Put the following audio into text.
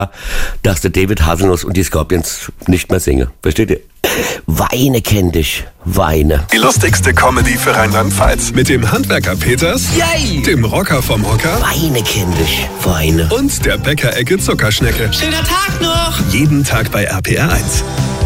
dass der David Hasselnuss und die Scorpions nicht mehr singen. Versteht ihr? Weine kenn dich, weine. Die lustigste Comedy für Rheinland-Pfalz. Mit dem Handwerker Peters, Yay! dem Rocker vom Hocker Weine kenn dich, weine. und der Bäckerecke Zuckerschnecke. Schöner Tag noch! Jeden Tag bei RPR 1.